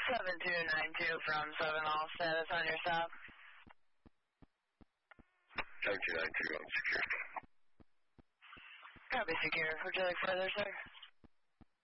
7292 from 7 all status on your stop. 7292 on secure. Copy secure. Would you like further, sir?